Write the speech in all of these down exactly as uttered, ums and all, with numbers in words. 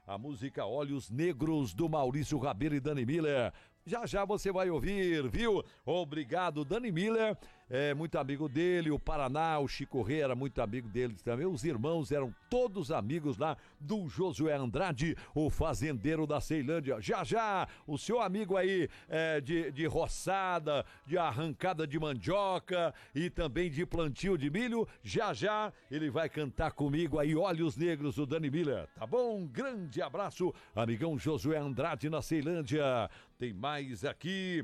a música Olhos Negros do Maurício Rabelo e Dani Miller. Já já você vai ouvir, viu? Obrigado, Dani Miller, é muito amigo dele, o Paraná, o Chico Rei era muito amigo dele também, os irmãos eram todos amigos lá do Josué Andrade, o fazendeiro da Ceilândia. Já já, o seu amigo aí é, de, de roçada, de arrancada de mandioca e também de plantio de milho, já já ele vai cantar comigo aí, Olhos Negros, do Dani Miller, tá bom? Um grande abraço, amigão Josué Andrade na Ceilândia. Tem mais aqui.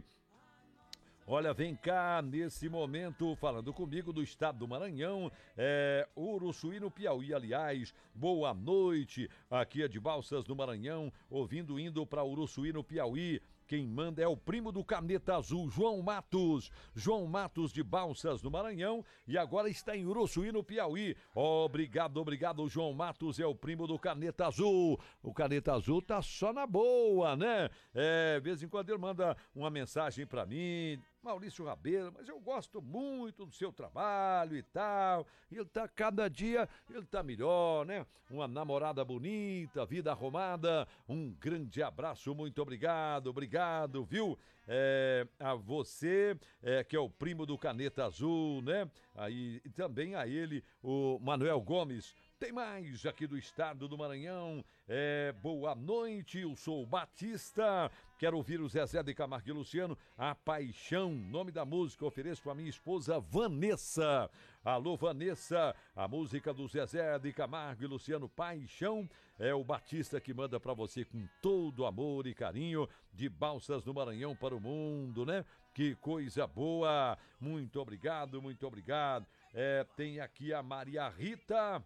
Olha, vem cá, nesse momento, falando comigo do estado do Maranhão, é, Uruçuí no Piauí, aliás, boa noite, aqui é de Balsas no Maranhão, ouvindo, indo para Uruçuí no Piauí. Quem manda é o primo do Caneta Azul, João Matos. João Matos de Balsas, no Maranhão, e agora está em Uruçuí, no Piauí. Obrigado, obrigado, João Matos, é o primo do Caneta Azul. O Caneta Azul tá só na boa, né? É, de vez em quando ele manda uma mensagem pra mim, Maurício Rabelo, mas eu gosto muito do seu trabalho e tal. Ele tá, cada dia, ele tá melhor, né? Uma namorada bonita, vida arrumada. Um grande abraço, muito obrigado, obrigado, viu? É, a você, é, que é o primo do Caneta Azul, né? Aí, e também a ele, o Manuel Gomes. Tem mais aqui do estado do Maranhão. É, boa noite, eu sou o Batista. Quero ouvir o Zezé de Camargo e Luciano, A Paixão. Nome da música ofereço para minha esposa Vanessa. Alô, Vanessa. A música do Zezé de Camargo e Luciano, Paixão. É o Batista que manda para você com todo amor e carinho, de Balsas no Maranhão para o mundo, né? Que coisa boa. Muito obrigado, muito obrigado. É, tem aqui a Maria Rita,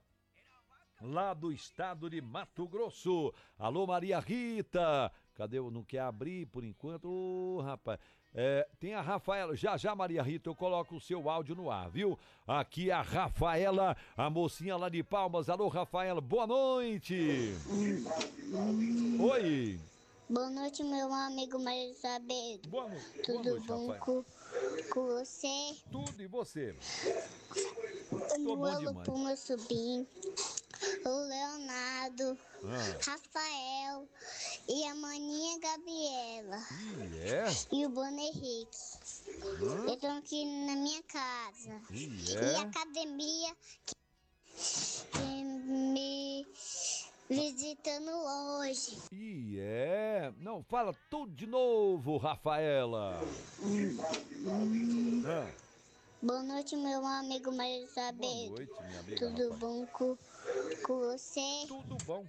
lá do estado de Mato Grosso. Alô, Maria Rita. Cadê? Não quer abrir por enquanto? Ô, oh, rapaz. É, tem a Rafaela. Já, já, Maria Rita, eu coloco o seu áudio no ar, viu? Aqui a Rafaela, a mocinha lá de Palmas. Alô, Rafaela, boa noite. Oi. Boa noite, meu amigo Mário Saber. Boa noite. Tudo boa noite, bom com, com você? Tudo, e você? Tô bom pro meu sobrinho, o Leonardo, ah. Rafael e a maninha Gabriela. Ih, é? E o Bruno Henrique. Hum? Eles estão aqui na minha casa. Ih, é? E a academia que me visitando hoje. Ih, é? Não, fala tudo de novo, Rafaela. ah. Boa noite, meu amigo Mário Saber. Boa noite, minha amiga. Tudo Rafaela. bom com, com você? Tudo bom.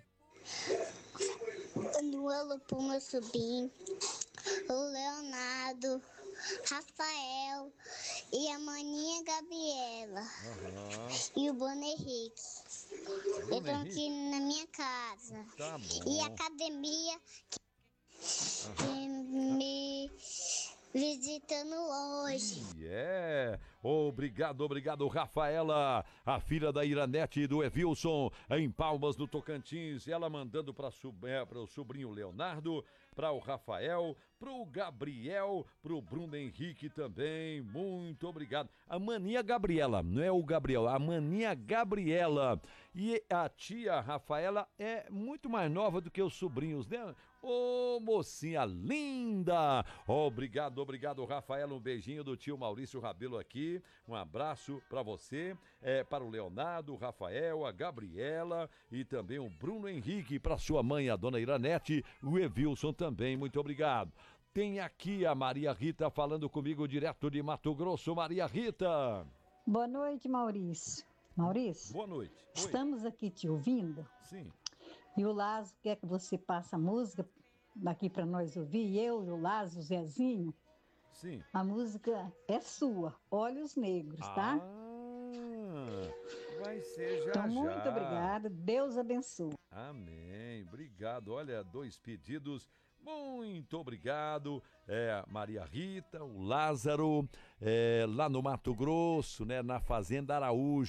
Anuelo pro meu sobrinho, o Leonardo, Rafael e a maninha Gabriela. Uhum. E o Bruno Henrique. Eles estão aqui na minha casa. Tá bom. E a academia que uhum. me visitando hoje. É, obrigado, obrigado, Rafaela, a filha da Iranete e do Evilson, em Palmas, no Tocantins. Ela mandando para é, o sobrinho Leonardo, para o Rafael, para o Gabriel, para o Bruno Henrique também. Muito obrigado. A maninha Gabriela, não é o Gabriel, a maninha Gabriela. E a tia Rafaela é muito mais nova do que os sobrinhos, né? Ô, oh, mocinha linda! Obrigado, obrigado, Rafaela. Um beijinho do tio Maurício Rabelo aqui. Um abraço para você, é, para o Leonardo, o Rafael, a Gabriela e também o Bruno Henrique, para sua mãe, a dona Iranete, o Evilson também. Muito obrigado. Tem aqui a Maria Rita falando comigo direto de Mato Grosso. Maria Rita. Boa noite, Maurício. Maurício. Boa noite. Oi. Estamos aqui te ouvindo. Sim. E o Lázaro quer que você passe a música daqui para nós ouvir. E eu, o Lázaro, o Zezinho. Sim. A música é sua, Olhos Negros, tá? Ah, vai ser já então, já. Muito obrigada, Deus abençoe. Amém, obrigado. Olha, dois pedidos. Muito obrigado, é, Maria Rita, o Lázaro, é, lá no Mato Grosso, né, na Fazenda Araújo.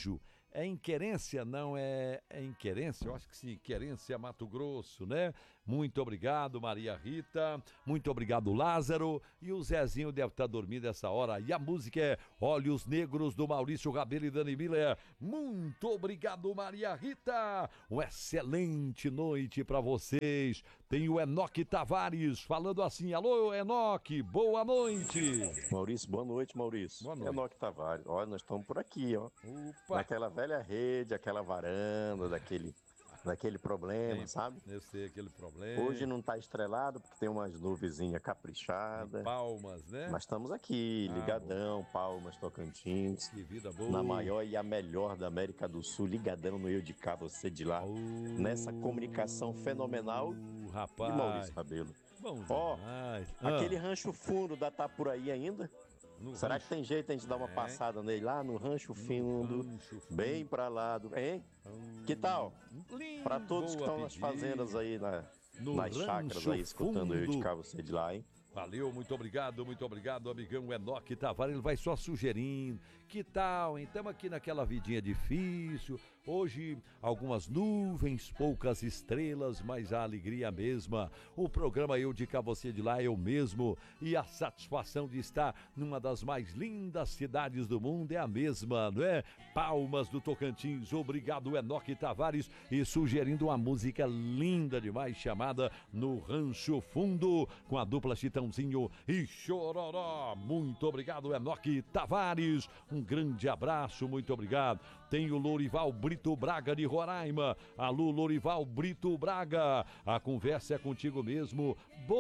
é Inquerência, não é, é Inquerência, eu acho que sim, Inquerência, Mato Grosso, né? Muito obrigado, Maria Rita, muito obrigado, Lázaro, e o Zezinho deve estar dormindo essa hora, e a música é Olhos Negros, do Maurício Rabelo e Dani Miller. Muito obrigado, Maria Rita, uma excelente noite para vocês. Tem o Enoque Tavares falando assim, alô, Enoque, boa noite. Maurício, boa noite, Maurício. Boa noite. Enoque Tavares, olha, nós estamos por aqui, ó. Opa. Naquela velha rede, aquela varanda, daquele, daquele problema, Tem, sabe? Eu sei aquele problema. Hoje não tá estrelado, porque tem umas nuvenzinhas caprichadas. Palmas, né? Mas estamos aqui, Ah, ligadão, Palmas, Tocantins. Que vida boa. Na maior e a melhor da América do Sul, ligadão no Eu de Cá, você de lá. Oh, Nessa comunicação fenomenal rapaz. de Maurício Rabelo. Bom Ó, demais. aquele Ah, rancho fundo da tá por aí ainda? no Será rancho- que tem jeito a gente dar uma É. passada nele lá no rancho fundo, rancho fundo. bem pra lá do... Hein? Que tal? Lindo, Pra todos que boa estão nas pedida. fazendas aí, na, No nas chácaras rancho aí, escutando Eu de fundo. Cá, você de lá, hein? Valeu, muito obrigado, muito obrigado, amigão Enoque Tavares. Ele vai só sugerindo. Que tal, hein? Estamos aqui naquela vidinha difícil. Hoje, algumas nuvens, poucas estrelas, mas a alegria mesma. O programa Eu de Cá, você de lá, eu mesmo. E a satisfação de estar numa das mais lindas cidades do mundo é a mesma, não é? Palmas do Tocantins. Obrigado, Enoque Tavares. E sugerindo uma música linda demais chamada No Rancho Fundo, com a dupla Chitãozinho e Chororó. Muito obrigado, Enoque Tavares. Um grande abraço, muito obrigado. Tem o Lorival Brito Braga de Roraima. Alô, Lorival Brito Braga. A conversa é contigo mesmo.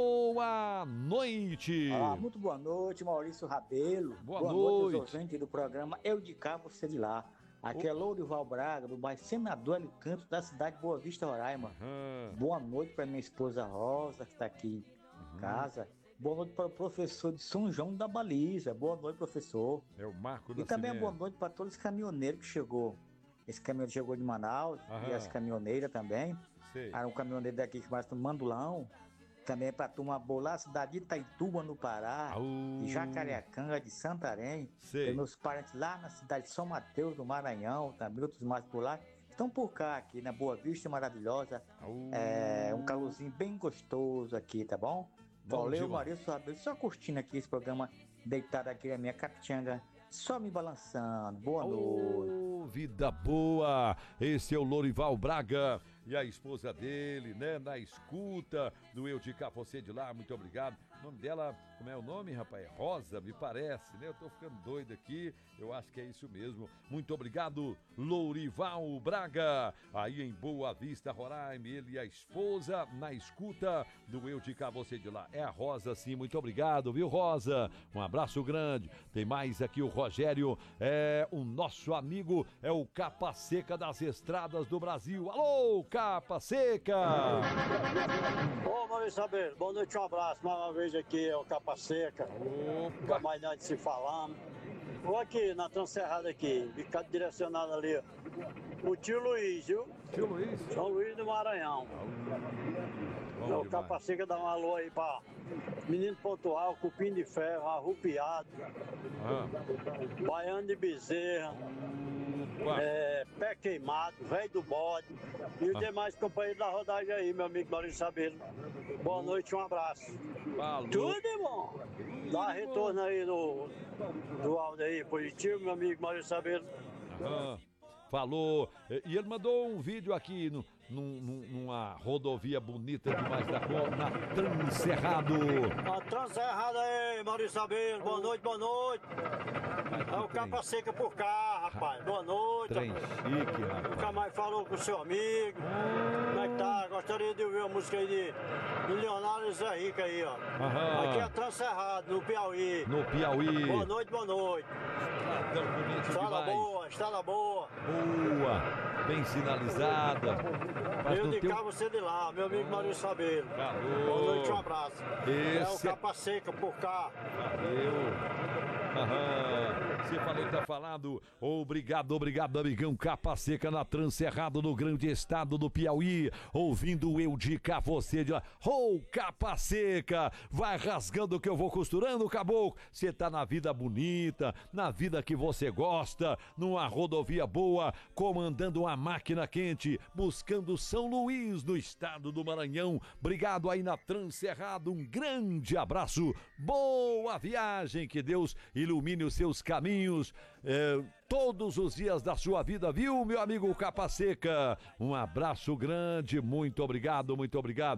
Boa noite. Ah, muito boa noite, Maurício Rabelo. Boa noite, noite. aos ouvintes do programa Eu de Cá, você de lá. Aqui é Lourival Braga, do bairro Senador Hélio Canto, da cidade de Boa Vista, Roraima. Aham. Boa noite para minha esposa Rosa, que está aqui em casa. Boa noite para o professor de São João da Baliza. Boa noite, professor. É o Marco E também Nascimento. boa noite para todos os caminhoneiros que chegou. Esse caminhoneiro chegou de Manaus, Aham. e as caminhoneiras também. Sei. Aí um caminhoneiro daqui que mais no Mandulão. Também para a turma boa lá, cidade de Itaituba, no Pará. Au. E Jacareacanga, de Santarém. Sei. Tem meus parentes lá na cidade de São Mateus, do Maranhão, também outros mais por lá. Estão por cá aqui, na Boa Vista maravilhosa. Au. É, um calorzinho bem gostoso aqui, tá bom? Bom Valeu, demais. Maurício Rabelo. Só curtindo aqui esse programa, deitado aqui na minha capitanga, só me balançando. Boa noite. Ô, vida boa! Esse é o Lorival Braga e a esposa dele, né? Na escuta do Eu de Cá, você de lá, muito obrigado. O nome dela, como é o nome, rapaz? É Rosa, me parece, né? Eu tô ficando doido aqui, eu acho que é isso mesmo. Muito obrigado, Lourival Braga, aí em Boa Vista, Roraima, ele e a esposa na escuta do Eu de Cá, você de lá. É a Rosa, sim, muito obrigado, viu, Rosa? Um abraço grande. Tem mais aqui o Rogério, é o nosso amigo, é o Capa Seca das Estradas do Brasil. Alô, Capa Seca! Ô, Maurício Rabelo, boa noite, um abraço. Mais uma vez aqui é o Capa Seca. Nunca mais nada de se falando. Vou aqui na Transerrada aqui, ficado direcionado ali, ó. O tio Luiz, viu? Tio Luiz. São Luís do Maranhão. Bom o Capa demais. Seca dá um alô aí pra Menino Pontual, Cupim de Ferro, Arrupiado, Ah, Baiano de Bezerra, opa. é, Pé Queimado, Velho do Bode e os Ah. demais companheiros da rodagem aí, meu amigo Maurício Rabelo. Boa noite, um abraço. Falou. Tudo de bom. Dá retorno aí no, do áudio aí, positivo, meu amigo Maurício Rabelo. Aham. Falou. E e ele mandou um vídeo aqui no, num- num- numa rodovia bonita demais da conta, na Transerrado. A Transerrada aí, Maurício Rabelo. Boa noite, boa noite. É o Capa Seca por cá, rapaz. Boa noite. Trem rapaz. chique, rapaz. Nunca mais falou com o seu amigo. Como é que tá? Gostaria de ouvir a música aí de, de Leonardo Zé Rica aí, ó. Aham. Aqui é a Transerrado, no Piauí. No Piauí. Boa noite, boa noite. Tão bonito Estrada demais. boa, estrada boa. Boa. Bem sinalizada. Mas Eu no de teu... cá, você de lá, meu amigo Maurício Rabelo. Falou. Boa noite, um abraço. É o Esse é- Capa Seca por cá. Valeu. Aham. Você falou que tá falado. Obrigado, obrigado, amigão Capa Seca na Transcerrado, no grande estado do Piauí. Ouvindo eu dica você de lá. Ô, oh, Capa Seca, vai rasgando que eu vou costurando, caboclo. Você tá na vida bonita, na vida que você gosta, numa rodovia boa, comandando uma máquina quente, buscando São Luís, no estado do Maranhão. Obrigado aí na Transcerrado, um grande abraço, boa viagem, que Deus ilumine os seus caminhos é, todos os dias da sua vida, viu, meu amigo Capa Seca? Um abraço grande, muito obrigado, muito obrigado.